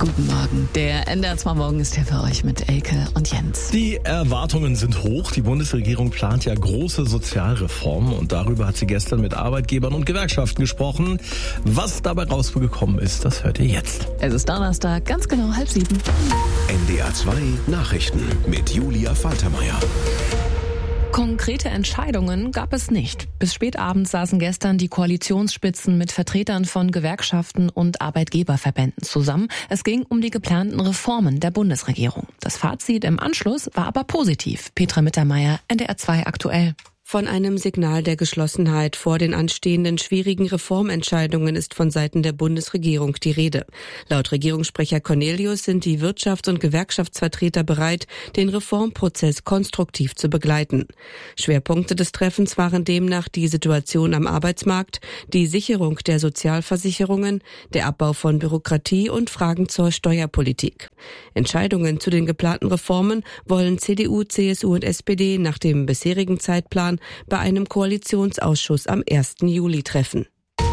Guten Morgen. Der NDR 2 Morgen ist hier für euch mit Elke und Jens. Die Erwartungen sind hoch. Die Bundesregierung plant ja große Sozialreformen und darüber hat sie gestern mit Arbeitgebern und Gewerkschaften gesprochen. Was dabei rausgekommen ist, das hört ihr jetzt. Es ist Donnerstag, ganz genau 6:30. NDR 2 Nachrichten mit Julia Faltermeier. Konkrete Entscheidungen gab es nicht. Bis spät abends saßen gestern die Koalitionsspitzen mit Vertretern von Gewerkschaften und Arbeitgeberverbänden zusammen. Es ging um die geplanten Reformen der Bundesregierung. Das Fazit im Anschluss war aber positiv. Petra Mittermeier, NDR 2 aktuell. Von einem Signal der Geschlossenheit vor den anstehenden schwierigen Reformentscheidungen ist von Seiten der Bundesregierung die Rede. Laut Regierungssprecher Cornelius sind die Wirtschafts- und Gewerkschaftsvertreter bereit, den Reformprozess konstruktiv zu begleiten. Schwerpunkte des Treffens waren demnach die Situation am Arbeitsmarkt, die Sicherung der Sozialversicherungen, der Abbau von Bürokratie und Fragen zur Steuerpolitik. Entscheidungen zu den geplanten Reformen wollen CDU, CSU und SPD nach dem bisherigen Zeitplan bei einem Koalitionsausschuss am 1. Juli treffen.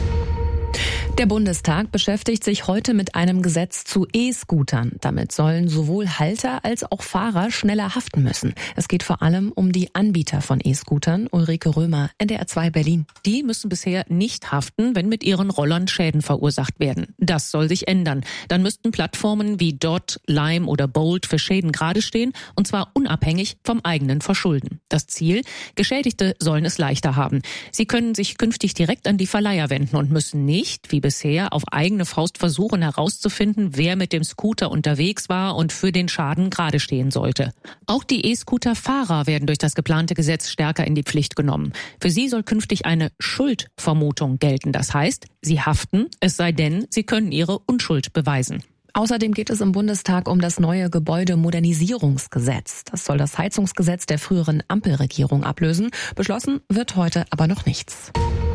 Der Bundestag beschäftigt sich heute mit einem Gesetz zu E-Scootern. Damit sollen sowohl Halter als auch Fahrer schneller haften müssen. Es geht vor allem um die Anbieter von E-Scootern. Ulrike Römer, NDR 2 Berlin. Die müssen bisher nicht haften, wenn mit ihren Rollern Schäden verursacht werden. Das soll sich ändern. Dann müssten Plattformen wie Dot, Lime oder Bolt für Schäden gerade stehen, und zwar unabhängig vom eigenen Verschulden. Das Ziel: Geschädigte sollen es leichter haben. Sie können sich künftig direkt an die Verleiher wenden und müssen nicht, wie bisher, auf eigene Faust versuchen herauszufinden, wer mit dem Scooter unterwegs war und für den Schaden gerade stehen sollte. Auch die E-Scooter-Fahrer werden durch das geplante Gesetz stärker in die Pflicht genommen. Für sie soll künftig eine Schuldvermutung gelten. Das heißt, sie haften, es sei denn, sie können ihre Unschuld beweisen. Außerdem geht es im Bundestag um das neue Gebäudemodernisierungsgesetz. Das soll das Heizungsgesetz der früheren Ampelregierung ablösen. Beschlossen wird heute aber noch nichts.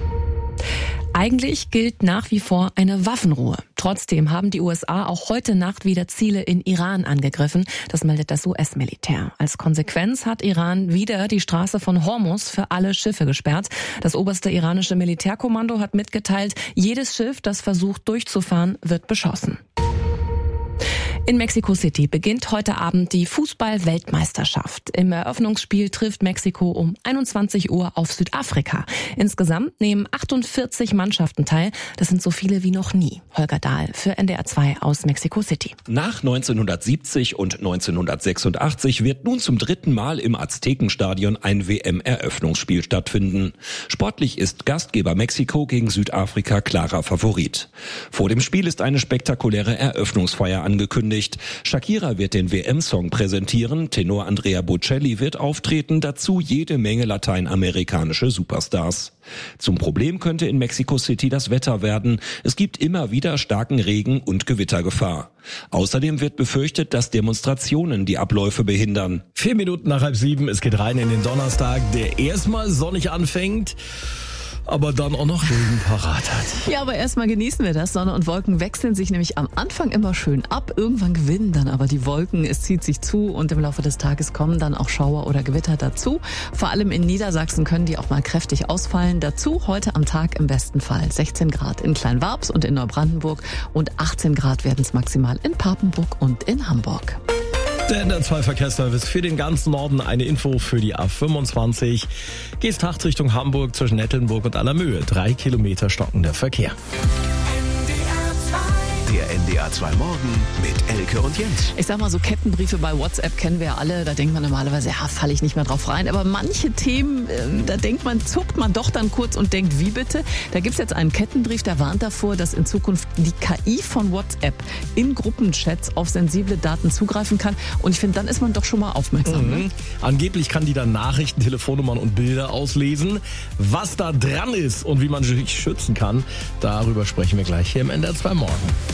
Eigentlich gilt nach wie vor eine Waffenruhe. Trotzdem haben die USA auch heute Nacht wieder Ziele in Iran angegriffen. Das meldet das US-Militär. Als Konsequenz hat Iran wieder die Straße von Hormuz für alle Schiffe gesperrt. Das oberste iranische Militärkommando hat mitgeteilt, jedes Schiff, das versucht durchzufahren, wird beschossen. In Mexico City beginnt heute Abend die Fußball-Weltmeisterschaft. Im Eröffnungsspiel trifft Mexiko um 21 Uhr auf Südafrika. Insgesamt nehmen 48 Mannschaften teil. Das sind so viele wie noch nie. Holger Dahl für NDR 2 aus Mexico City. Nach 1970 und 1986 wird nun zum dritten Mal im Aztekenstadion ein WM-Eröffnungsspiel stattfinden. Sportlich ist Gastgeber Mexiko gegen Südafrika klarer Favorit. Vor dem Spiel ist eine spektakuläre Eröffnungsfeier angekündigt. Shakira wird den WM-Song präsentieren, Tenor Andrea Bocelli wird auftreten, dazu jede Menge lateinamerikanische Superstars. Zum Problem könnte in Mexico City das Wetter werden. Es gibt immer wieder starken Regen und Gewittergefahr. Außerdem wird befürchtet, dass Demonstrationen die Abläufe behindern. 4 Minuten nach 6:30, es geht rein in den Donnerstag, der erstmal sonnig anfängt, aber dann auch noch Regen parat hat. Ja, aber erstmal genießen wir das. Sonne und Wolken wechseln sich nämlich am Anfang immer schön ab. Irgendwann gewinnen dann aber die Wolken. Es zieht sich zu und im Laufe des Tages kommen dann auch Schauer oder Gewitter dazu. Vor allem in Niedersachsen können die auch mal kräftig ausfallen. Dazu heute am Tag im besten Fall 16 Grad in Kleinwarbs und in Neubrandenburg und 18 Grad werden es maximal in Papenburg und in Hamburg. Der NDR 2 Verkehrsservice für den ganzen Norden. Eine Info für die A25. Geesthacht Richtung Hamburg zwischen Nettelnburg und Allermöhe. 3 Kilometer stockender Verkehr. Der NDR 2 Morgen mit Elke und Jens. Ich sag mal, so Kettenbriefe bei WhatsApp kennen wir ja alle. Da denkt man normalerweise, ja, falle ich nicht mehr drauf rein. Aber manche Themen, da zuckt man doch dann kurz und denkt, wie bitte? Da gibt's jetzt einen Kettenbrief, der warnt davor, dass in Zukunft die KI von WhatsApp in Gruppenchats auf sensible Daten zugreifen kann. Und ich finde, dann ist man doch schon mal aufmerksam. Ne? Angeblich kann die dann Nachrichten, Telefonnummern und Bilder auslesen. Was da dran ist und wie man sich schützen kann, darüber sprechen wir gleich hier im NDR 2 Morgen.